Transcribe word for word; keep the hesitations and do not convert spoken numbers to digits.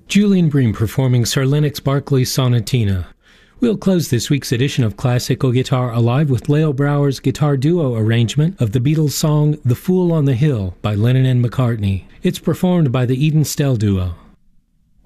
Julian Bream performing Sir Lennox Berkeley's Sonatina. We'll close this week's edition of Classical Guitar Alive with Leo Brower's guitar duo arrangement of the Beatles song The Fool on the Hill by Lennon and McCartney. It's performed by the Eden Stell Duo.